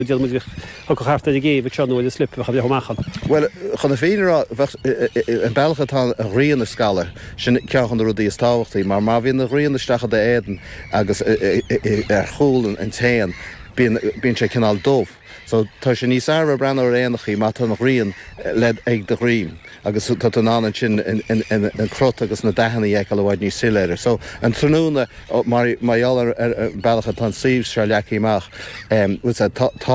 Dil mu ho harta gé bhú is slip cha machchan. Well, chuna féidir an bailchatá a rion scala sin ceachan rudí is táhachttaí, mar bhíon na rion isteach de éan agus ar choúil an téan bíonn sé cinál dómh. So tá sin níos ara brenn réanachaí má tá nach rion le ag de ghríim. agus tá an anna sin an crut agus na dehanna dhéic le bhaid ní siléir. So an trúna maiall ar bailachatá síomh se leachaíach